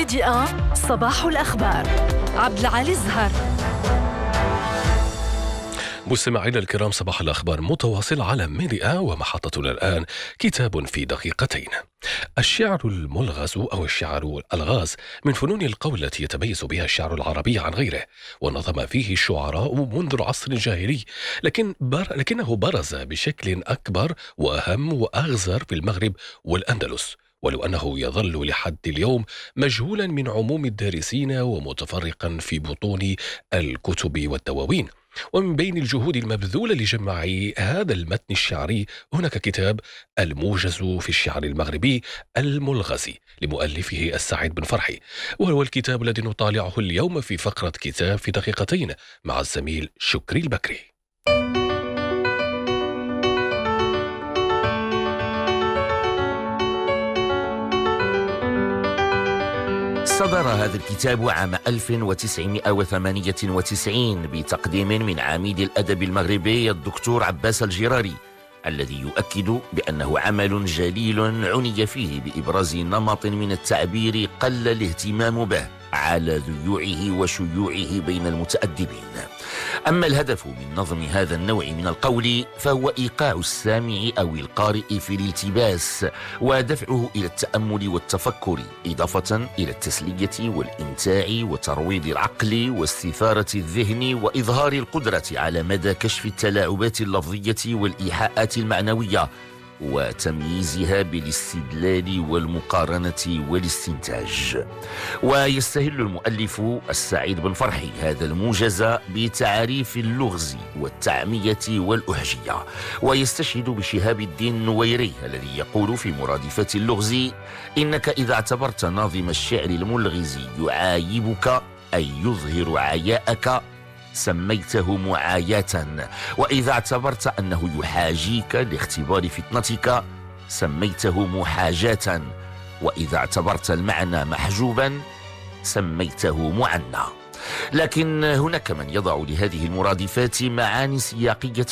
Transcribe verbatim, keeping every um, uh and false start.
المفاجئة صباح الأخبار. عبد العالي الزهر. مستمعينا الكرام، صباح الأخبار متواصل على ميديا، ومحطتنا الآن كتاب في دقيقتين. الشعر الملغز أو الشعر الألغاز من فنون القول التي يتميز بها الشعر العربي عن غيره، ونظم فيه الشعراء منذ العصر الجاهلي، لكن بر... لكنه برز بشكل أكبر وأهم وأغزر في المغرب والأندلس، ولو أنه يظل لحد اليوم مجهولا من عموم الدارسين ومتفرقا في بطون الكتب والدواوين. ومن بين الجهود المبذولة لجمع هذا المتن الشعري هناك كتاب الموجز في الشعر المغربي الملغز لمؤلفه السعيد بن فرحي، وهو الكتاب الذي نطالعه اليوم في فقرة كتاب في دقيقتين مع الزميل شكري البكري. صدر هذا الكتاب عام ألف وتسعمائة وثمانية وتسعين بتقديم من عميد الأدب المغربي الدكتور عباس الجراري، الذي يؤكد بأنه عمل جليل عني فيه بإبراز نمط من التعبير قل الاهتمام به على ذيوعه وشيوعه بين المتأدبين. أما الهدف من نظم هذا النوع من القول فهو إيقاع السامع أو القارئ في الالتباس ودفعه إلى التأمل والتفكر، إضافة إلى التسلية والإمتاع وترويض العقل واستثارة الذهن وإظهار القدرة على مدى كشف التلاعبات اللفظية والإيحاءات المعنوية وتمييزها بالاستدلال والمقارنة والاستنتاج. ويستهل المؤلف السعيد بن فرحي هذا الموجز بتعريف اللغز والتعمية والأهجية، ويستشهد بشهاب الدين النويري الذي يقول في مرادفة اللغز: إنك إذا اعتبرت ناظم الشعر الملغز يعايبك أي يظهر عياءك سميته معاياة، وإذا اعتبرت أنه يحاجيك لاختبار فتنتك سميته محاجاة، وإذا اعتبرت المعنى محجوبا سميته معنى. لكن هناك من يضع لهذه المرادفات معاني سياقية